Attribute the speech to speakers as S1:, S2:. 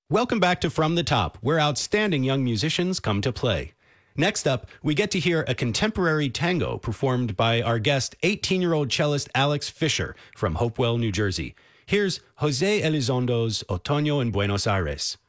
S1: Welcome back to From the Top, where outstanding young musicians come to play. Next up, we get to hear a contemporary tango performed by our guest, 18-year-old cellist Alex Fisher from Hopewell, New Jersey. Here's Jose Elizondo's Otoño en Buenos Aires.